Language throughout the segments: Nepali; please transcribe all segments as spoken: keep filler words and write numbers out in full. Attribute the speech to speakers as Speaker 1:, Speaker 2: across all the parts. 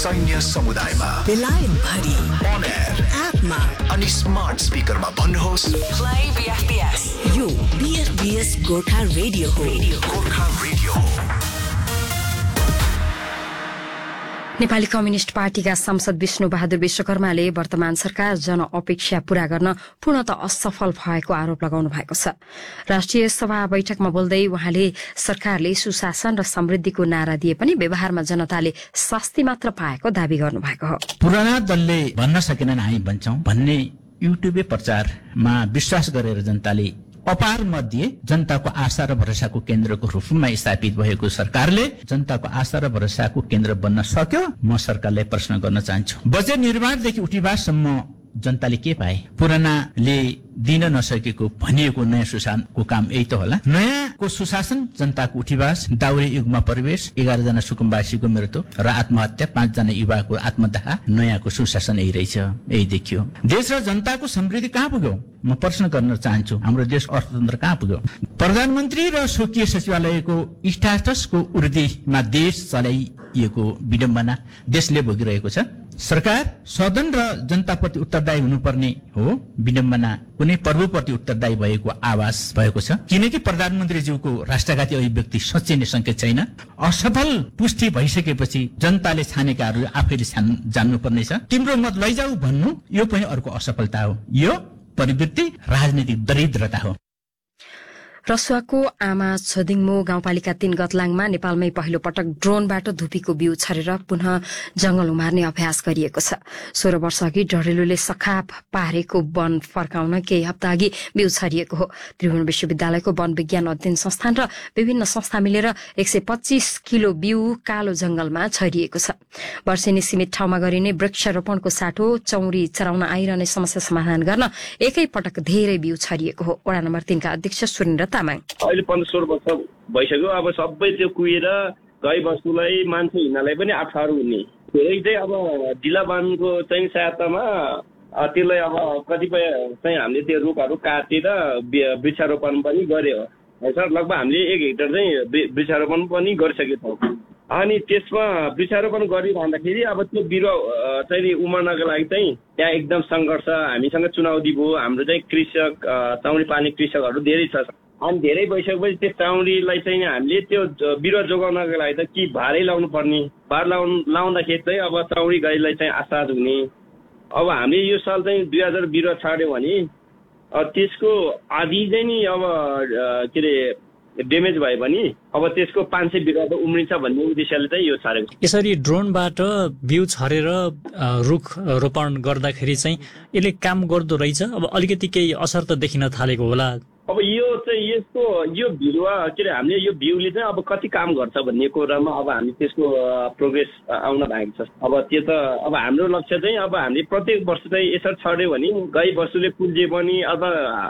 Speaker 1: सैन्य समुदायमा,
Speaker 2: बेलायत भरि,
Speaker 1: on air,
Speaker 2: एपमा
Speaker 1: अनि स्मार्ट स्पिकरमा भन्नुहोस्
Speaker 2: play B F B S। यो B F B S Gorkha radio हो।
Speaker 1: गोर्खा रेडियो हो।
Speaker 3: नेपाली कम्युनिस्ट पार्टीका सांसद विष्णु बहादुर विश्वकर्माले वर्तमान सरकार जनअपेक्षा पूरा गर्न पूर्णतः असफल भएको आरोप लगाउनु भएको छ। राष्ट्रिय सभा बैठकमा बोल्दै उहाँले सरकारले सुशासन र समृद्धिको नारा दिए पनि व्यवहारमा जनताले शास्ति मात्र पाएको दावी गर्नुभएको हो।
Speaker 4: पुराना दलले भन्न सकेनन् हामी भन्छौं भन्ने युट्युबे प्रचारमा विश्वास गरेर जनताले अपार मध्ये जनताको आशा र भरोसाको केन्द्रको रूपमा स्थापित भएको सरकारले जनताको आशा र भरोसाको केन्द्र बन्न सक्यो? म सरकारलाई प्रश्न गर्न चाहन्छु। बजेट निर्माणदेखि उठिवाससम्म जनताले के पाए? पुरानाले दिन नसकेको भनिएको नयाँ सुशासनको काम यही त होला। नयाँको सुशासन, जनताको उठिवास, दाउरे युगमा प्रवेश, एघार जना सुकुम्बासीको मृत्यु र आत्महत्या, पाँच जना युवाको आत्मदाह, नयाँको सुशासन यही रहेछ, यही देखियो। देश र जनताको समृद्धि कहाँ पुग्यो? म प्रश्न गर्न चाहन्छु, हाम्रो देश अर्थतन्त्र कहाँ पुग्यो? प्रधानमन्त्री र स्वकीय सचिवालयको स्ट्याटसको उर्दीमा देश चलाइएको विडम्बना देशले भोगिरहेको छ। सरकार सदन र जनताप्रति उत्तरदायी हुनुपर्ने हो, विडम्बना कुनै प्रभुप्रति उत्तरदायी भएको आवाज भएको छ। किनकि प्रधानमन्त्रीज्यूको राष्ट्रघाती अभिव्यक्ति साँच्चै नै संकेत छैन। असफल पुष्टि भइसकेपछि जनताले छानेकाहरू आफैले जान्नुपर्नेछ। तिम्रो मत लैजाऊ भन्नु यो पनि अर्को असफलता हो। यो प्रवृत्ति राजनीतिक दरिद्रता हो।
Speaker 3: रसुवाको आमा छदिङमो गाउँपालिका तीन गतलाङमा नेपालमै पहिलो पटक ड्रोनबाट धुपीको बिउ छरेर पुनः जंगल उमार्ने अभ्यास गरिएको छ। सोह्र वर्ष अघि डढेलुले सखाप पारेको वन फर्काउन केही हप्ता अघि बिउ छरिएको हो। त्रिभुवन विश्वविद्यालयको वन विज्ञान अध्ययन संस्थान र विभिन्न संस्था मिलेर एक सय पच्चीस किलो बिउ कालो जंगलमा छरिएको छ। वर्षेनी सीमित ठाउँमा गरिने वृक्षारोपणको साटो चौरी चराउन आइरहने समस्या समाधान गर्न एकै पटक धेरै बिउ छरिएको हो। वडा नम्बर तीनका अध्यक्ष सुरेन्द्र
Speaker 5: अहिले पन्ध्र सोह्र वर्ष भइसक्यो। अब सबै त्यो कुहिएर गाई बस्तुलाई मान्छे हिँड्नलाई पनि अप्ठ्यारो हुने। धेरै चाहिँ अब जिल्ला वनको चाहिँ सहायतामा त्यसलाई अब कतिपय चाहिँ हामीले त्यो रुखहरू काटेर वृक्षारोपण पनि गर्यो सर। लगभग हामीले एक हेक्टर चाहिँ वृक्षारोपण पनि गरिसकेका छौँ। अनि त्यसमा वृक्षारोपण गरिरहँदाखेरि अब त्यो बिरुवा चाहिँ उमार्नको लागि चाहिँ त्यहाँ एकदम सङ्घर्ष। हामीसँग चुनौती भयो। हाम्रो चाहिँ कृषक चाउरी पाल्ने कृषकहरू धेरै छ। अनि धेरै भइसकेपछि त्यो चाउरीलाई चाहिँ हामीले त्यो बिरुवा जोगाउनको लागि त कि भारै लाउनु पर्ने। भार लाउनु लाउँदाखेरि चाहिँ अब चाउरी गाईलाई चाहिँ आसाद हुने। अब हामीले यो साल चाहिँ दुई हजार बिरुवा छाड्यो भने त्यसको आधी चाहिँ नि अब के अरे डेमेज भयो भने अब त्यसको पाँच सय बिरुवा त उम्रिन्छ भन्ने उद्देश्यले चाहिँ यो छाडेको।
Speaker 6: यसरी ड्रोनबाट बिउ छरेर रुख रोपण गर्दाखेरि चाहिँ यसले काम गर्दो रहेछ? अब अलिकति केही असर त देखिन थालेको होला।
Speaker 5: अब यो चाहिँ यसको यो बिरुवा के अरे हामीले यो बिउले चाहिँ अब कति काम गर्छ भन्ने कुरामा अब हामी त्यसको प्रोग्रेस आउन बाँकी छ। अब त्यो त अब हाम्रो लक्ष्य चाहिँ अब हामीले प्रत्येक वर्ष चाहिँ यसरी छर्यो भने गाई बस्तुले कुल्जे पनि अब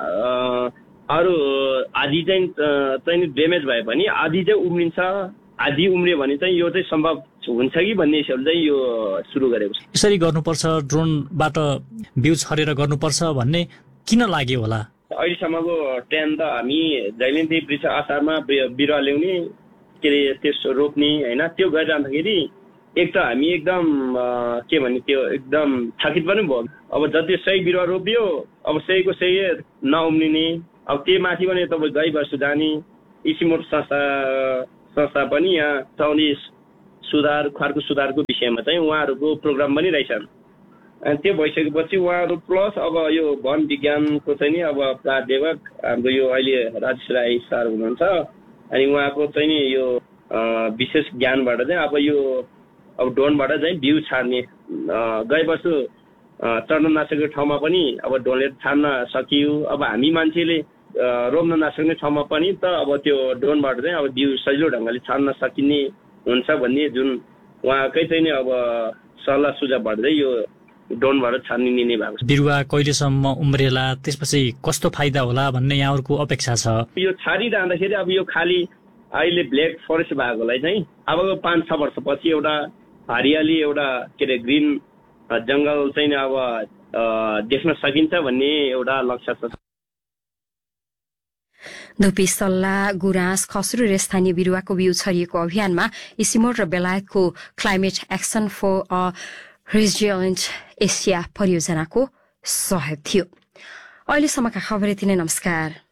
Speaker 5: अरू आधी चाहिँ चाहिँ डेमेज भयो भने आधी चाहिँ उम्रिन्छ। आधी उम्रियो भने चाहिँ यो चाहिँ सम्भव हुन्छ कि भन्ने हिसाबले चाहिँ यो सुरु गरेको छ।
Speaker 6: यसरी गर्नुपर्छ, ड्रोनबाट बिउ छरेर गर्नुपर्छ भन्ने किन लाग्यो होला?
Speaker 5: अहिलेसम्मको ट्रेन त हामी जहिले पनि वृक्ष आसारमा बिरुवा ल्याउने के अरे त्यस रोप्ने होइन, त्यो गरिरहँदाखेरि एक त हामी एकदम के भन्ने त्यो एकदम थकित पनि भयो। अब जति सही बिरुवा रोपियो अब सहीको सही नउम्रिने। अब त्यो माथि पनि तपाईँ गाई बस्तु जाने इसिमोट संस्था संस्था पनि यहाँ चाउरी सुधार खर्को सुधारको विषयमा चाहिँ उहाँहरूको प्रोग्राम पनि रहेछन्। अनि त्यो भइसकेपछि उहाँहरू प्लस अब यो वन विज्ञानको चाहिँ नि अब प्राध्यापक हाम्रो यो अहिले राजेश राई सर हुनुहुन्छ। अनि उहाँको चाहिँ नि यो विशेष ज्ञानबाट चाहिँ अब यो अब ड्रोनबाट चाहिँ बिउ छाड्ने गाई बस्तु चढ्न नसकेको ठाउँमा पनि अब ड्रोनले छाड्न सकियो। अब हामी मान्छेले रोप्न नसक्ने ठाउँमा पनि त अब त्यो ड्रोनबाट चाहिँ अब बिउ सजिलो ढङ्गले छाड्न सकिने हुन्छ भन्ने जुन उहाँकै चाहिँ नि अब सल्लाह सुझावबाट चाहिँ यो ड्रोनबाट छान्ने निर्णय भएको छ।
Speaker 6: बिरुवा कहिलेसम्म उम्रेला, त्यसपछि कस्तो फाइदा होला भन्ने यहाँहरूको अपेक्षा छ? यो
Speaker 5: छाडिरहँदाखेरि अब यो खाली अहिले ब्ल्याक फरेस्ट भएकोलाई चाहिँ अब पाँच छ वर्षपछि एउटा हरियाली एउटा के अरे ग्रिन जङ्गल चाहिँ अब देख्न सकिन्छ भन्ने एउटा लक्ष्य छ।
Speaker 3: धुपी सल्ला गुराँस खस्रो र स्थानीय बिरुवाको बिउ छरिएको अभियानमा इसिमोड र बेलायतको climate action for a resilient Asia परियोजनाको सहयोग थियो। अहिलेसम्मका खबर यति नै। नमस्कार।